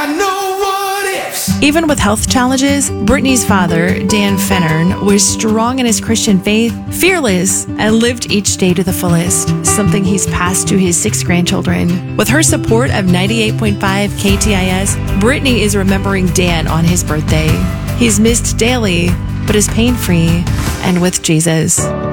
got no what ifs. Even with health challenges, Brittany's father, Dan Fennern, was strong in his Christian faith, fearless, and lived each day to the fullest, something he's passed to his 6 grandchildren. With her support of 98.5 KTIS, Brittany is remembering Dan on his birthday. He's missed daily, but is pain-free and with Jesus.